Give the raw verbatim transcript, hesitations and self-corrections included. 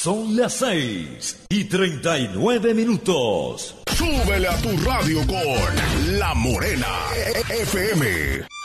Son las seis y treinta y nueve minutos. Súbele a tu radio con La Morena F M.